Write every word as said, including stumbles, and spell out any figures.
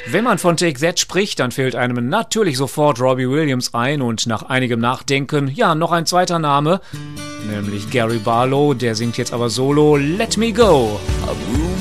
Wenn man von Take That spricht, dann fällt einem natürlich sofort Robbie Williams ein und nach einigem Nachdenken, ja, noch ein zweiter Name, nämlich Gary Barlow, der singt jetzt aber solo Let Me Go.